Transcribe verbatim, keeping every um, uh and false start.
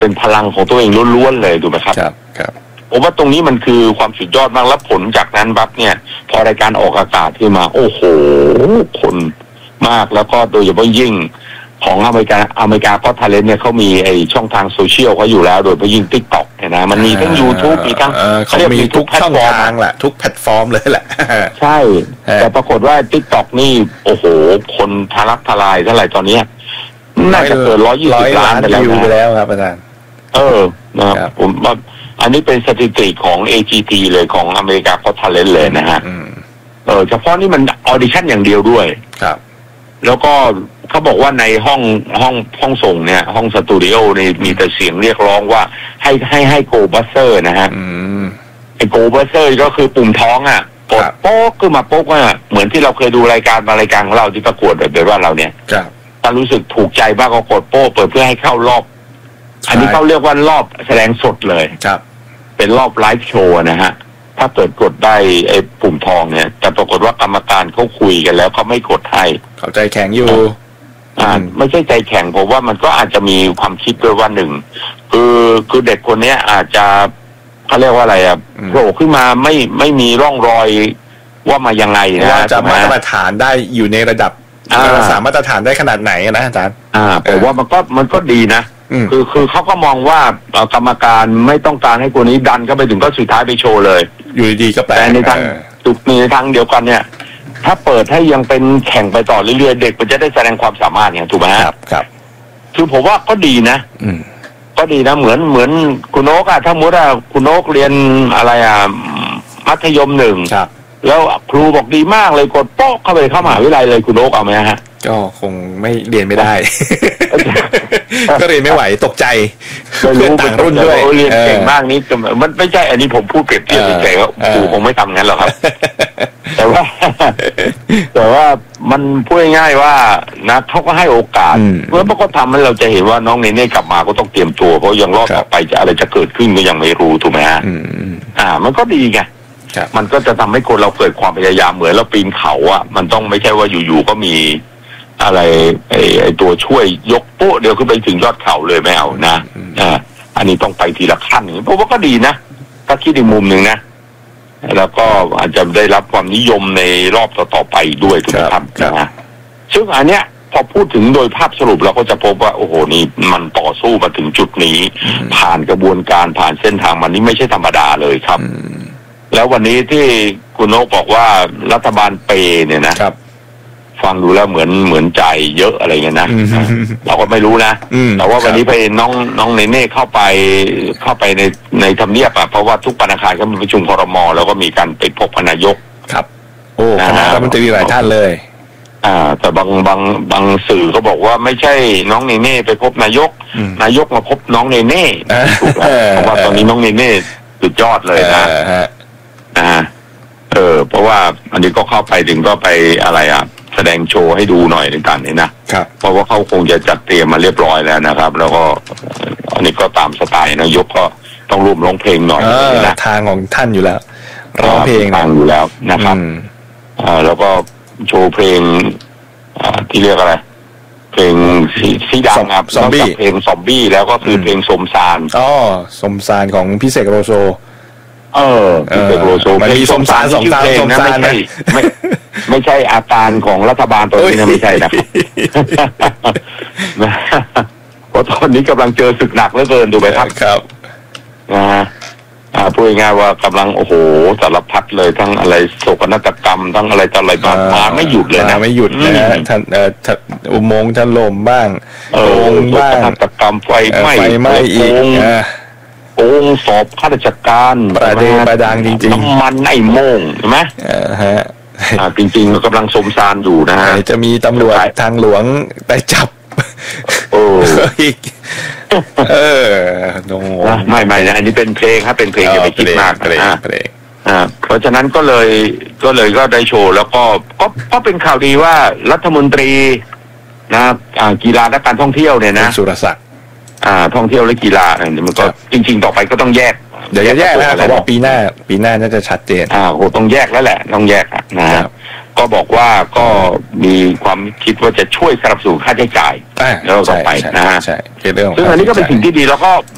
เป็นพลังของตัวเองล้วนๆเลยถูกไหมครับครับครับผมว่าตรงนี้มันคือความสุดยอดมากแล้วผลจากนั้นบัฟเนี่ยพอรายการออกอากาศขึ้นมาโอ้โหคนมากแล้วก็โดยเฉพาะยิ่งของอเมริกาอเมริกาก็ทาเลนต์เนี่ยเขามีไอช่องทางโซเชียลเขาอยู่แล้วโดยเฉพาะยิ่ง TikTok เนี่ยนะมันมีทั้ง YouTube มีทั้งเขามีทุกช่องทางแหละทุกแพลตฟอร์มเลยแหละใช่แต่ปรากฏว่า TikTok นี่โอ้โหคนทะลักทลายเท่าไหร่ตอนนี้น่าจะเกินร้อยยี่สิบล้านไปแล้วครับอาจารย์เออนะครับผมว่าอันนี้เป็นสถิติของ เอ จี ที เลยของอเมริกาก็ทาเลนต์เลยนะฮะเออเฉพาะนี่มันออดิชั่นอย่างเดียวด้วยครับแล้วก็เขาบอกว่าในห้องห้องห้องส่งเนี่ยห้องสตูดิโอนี่มีแต่เสียงเรียกร้องว่าให้ให้ให้โกบัสเซอร์นะฮะไอโกบัสเซอร์ก็คือปุ่มท้องอ่ะกดโป๊กขึ้นมาโป๊กอ่ะเหมือนที่เราเคยดูรายการมารายการของเราที่ประกวดแบบว่าเราเนี่ยถ้ารู้สึกถูกใจมากก็กดโป๊กเปิดเพื่อให้เข้ารอบอันนี้เขาเรียกว่ารอบแสดงสดเลยครับเป็นรอบไลฟ์โชว์นะฮะถ้าเกิดกดได้ไอ้ปุ่มทองเนี่ยแต่ปรากฏว่ากรรมการเขาคุยกันแล้วเขาไม่กดให้เขาใจแข็งอยู่อ่าไม่ใช่ใจแข็งผมว่ามันก็อาจจะมีความคิดด้วยว่าหนึ่งคือคือเด็กคนนี้อาจจะเขาเรียกว่าอะไรอ่ะโผล่ขึ้นมาไม่ไม่มีร่องรอยว่ามายังไงนะว่าจะมาตรฐานได้อยู่ในระดับสามมาตรฐานได้ขนาดไหนนะอาจารย์อ่าผมว่ามันก็มันก็ดีนะคือคือเขาก็มองว่ากรรมการไม่ต้องการให้คนนี้ดันเข้าไปถึงก็สุดท้ายไปโชว์เลยอยู่ดีก็แปลแต่ในทางจุดในทางเดียวกันเนี่ยถ้าเปิดให้ยังเป็นแข่งไปต่อเรื่อยๆเด็กมันจะได้แสดงความสามารถเนี่ยถูกไหมครับครับคือผมว่าก็ดีนะก็ดีนะเหมือนเหมือนคุณโอ๊กอะถ้ามุดอะคุณโอ๊กเรียนอะไรอะมัธยมหนึ่งแล้วครูบอกดีมากเลยกดโป๊กเข้าไปเข้ามหาวิทยาลัยเลยคุณโอ๊กเอาไหมฮะก็คงไม่เรียนไม่ได้ ก็เรียนไม่ไหวตกใจเพื่อนต่างรุ่นด้วยเรียนเก่งมากนี่มันไม่ใช่อันนี้ผมพูดเปรียบเทียบเฉยๆว่าครูคงไม่ทำงั้นหรอกครับแต่ว่าแต่ว่ามันพูดง่ายๆว่านะเขาก็ให้โอกาสเมื่อพวกเขาทำแล้วเราจะเห็นว่าน้องเนเน่กลับมาก็ต้องเตรียมตัวเพราะยังรอบต่อไปจะอะไรจะเกิดขึ้นก็ยังไม่รู้ถูกไหมฮะอ่ามันก็ดีไงมันก็จะทำให้คนเราเกิดความพยายามเหมือนเราปีนเขาอ่ะมันต้องไม่ใช่ว่าอยู่ๆก็มีอะไรไอ้ไอ้ตัวช่วยยกโป๊ะเดียวขึ้นไปถึงยอดเขาเลยไม่เอานะอ่าอันนี้ต้องไปทีละขั้นอย่างนี้เพราะว่าก็ดีนะถ้าคิดอีกมุมหนึ่งนะแล้วก็อาจจะได้รับความนิยมในรอบต่อๆไปด้วยถูกไหมครับนะซึ่งอันเนี้ยพอพูดถึงโดยภาพสรุปเราก็จะพบว่าโอ้โหนี่มันต่อสู้มาถึงจุดนี้ผ่านกระบวนการผ่านเส้นทางมันนี่ไม่ใช่ธรรมดาเลยครับแล้ววันนี้ที่คุณโนกบอกว่ารัฐบาลเปเนี่ยนะฟังดูแล้วเหมือนเหมือนใจเยอะอะไรเงี้ยนะเราก็ไม่รู้นะแต่ว่าวันนี้ไปน้องน้องเนเน่เข้าไปเข้าไปในในทำเนียบอ่ะเพราะว่าทุกปนอาคารก็มีประชุมครม.แล้วก็มีการไปพบนายกครับโอ้คณะรัฐมนตรีหลายท่านเลยอ่าแต่บางบางบางสื่อเขาบอกว่าไม่ใช่น้องเนเน่ไปพบนายกนายกมาพบน้องเนเน่ถูกแล้วเพราะว่าตอนนี้น้องเนเน่สุดยอดเลยนะอ่าเออเพราะว่าอันนี้ก็เข้าไปถึงก็ไปอะไรอ่ะแสดงโชว์ให้ดูหน่อยในการนี้นะครับเพราะว่าเขาคงจะจัดเตรียมมาเรียบร้อยแล้วนะครับ แล้วก็อันนี้ก็ตามสไตล์นายกก็ต้องร่วมร้องเพลงหน่อยนะทางของท่านอยู่แล้วร้องเพลงทางอยู่แล้วนะครับอ่าแล้วก็โชว์เพลงอ่าที่เรียกอะไรเพลงสีดังครับนอกจากเพลงซอมบี้แล้วก็คือเพลงสมสารอ๋อสมสารของพี่เสกโลโซเออพี่เสกโลโซมันมีสมสารสองตาสมสารไม่ไม่ไม่ใช่อาการของรัฐบาลตอนนี้นะไม่ใช่นะครับเพราะตอนนี้กำลังเจอศึกหนักเหลือเกินดูไปครับครับนะอ่าพูดง่ายๆว่ากำลังโอ้โหสารพัดเลยทั้งอะไรโศกนาฏกรรมทั้งอะไรต่ออะไรมามาไม่หยุดเลยนะไม่หยุดนะท่านเอ่ออุโมงค์ถล่มบ้างโอ่งบ้างโศกนาฏกรรมไฟไหม้ไฟไหม้อีกโกงสอบข้าราชการประเดประดังจริงๆน้ำมันไอ้โม่งใช่ไหมฮะจริงๆกำลังสมสารอยู่นะฮะจะมีตำรวจทางหลวงไปจับโอ้เออโนไม่ไม่นะอันนี้เป็นเพลงครับเป็นเพลงอย่าไปคิดมากนะอ่าเพราะฉะนั้นก็เลยก็เลยก็ได้โชว์แล้วก็ก็ก็เป็นข่าวดีว่ารัฐมนตรีนะกีฬาและการท่องเที่ยวเนี่ยนะสุรศักดิ์อ่าท่องเที่ยวและกีฬาเนี่ยมันก็จริงๆต่อไปก็ต้องแยกเดี๋ยวจะแยกแล้วเขาบอกปีหน้าปีหน้าน่าจะชัดเจนอ่าโหต้องแยกแล้วแหละต้องแยกนะก็บอกว่าก็มีความคิดว่าจะช่วยสนับสนุนค่าใช้จ่ายแล้วต่อไปนะฮะซึ่งอันนี้ก็เป็นสิ่งที่ดีแล้วก็